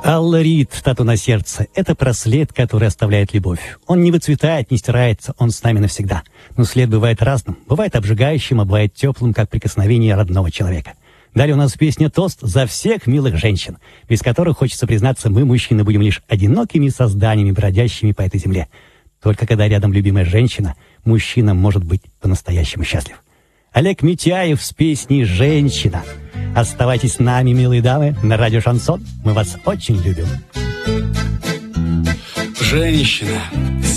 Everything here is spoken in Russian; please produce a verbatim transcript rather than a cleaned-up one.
Алла Рид, «Тату на сердце» — это про след, который оставляет любовь. Он не выцветает, не стирается, он с нами навсегда. Но след бывает разным. Бывает обжигающим, а бывает теплым, как прикосновение родного человека. Далее у нас песня «Тост» за всех милых женщин, без которых, хочется признаться, мы, мужчины, будем лишь одинокими созданиями, бродящими по этой земле. Только когда рядом любимая женщина, мужчина может быть по-настоящему счастлив. Олег Митяев с песней «Женщина». Оставайтесь с нами, милые дамы, на радио «Шансон». Мы вас очень любим. Женщина.